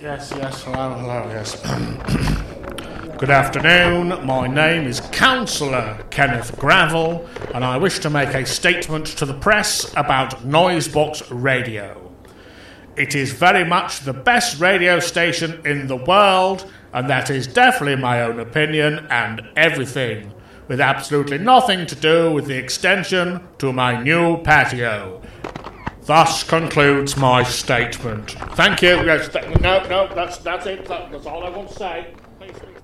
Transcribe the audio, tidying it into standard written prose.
Yes, hello, yes. Good afternoon, my name is Councillor Kenneth Gravel, and I wish to make a statement to the press about Noisebox Radio. It is very much the best radio station in the world, and that is definitely my own opinion and everything, with absolutely nothing to do with the extension to my new patio. Thus concludes my statement. Thank you. Yes, no, that's it. That's all I want to say. Please.